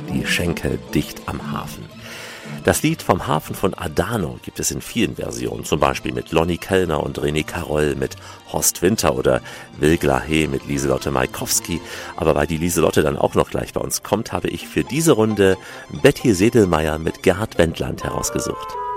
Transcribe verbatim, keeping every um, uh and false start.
die Schenkel dicht am Hafen. Das Lied vom Hafen von Adano gibt es in vielen Versionen, zum Beispiel mit Lonnie Kellner und René Caroll, mit Horst Winter oder Will Glahe mit Lieselotte Maikowski. Aber weil die Lieselotte dann auch noch gleich bei uns kommt, habe ich für diese Runde Betty Sedelmeier mit Gerhard Wendland herausgesucht.